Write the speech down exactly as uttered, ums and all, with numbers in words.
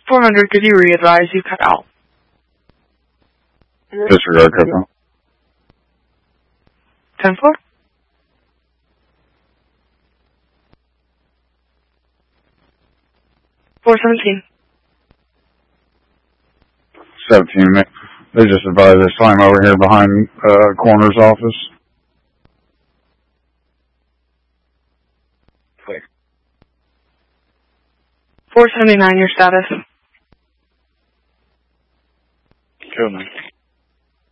four hundred, could you re-advise? You cut out. Disregard, cut out. ten four? four seventeen. seventeen, they just advised they saw him over here behind uh, coroner's office. Clear. four seventy-nine, your status. Cool, man.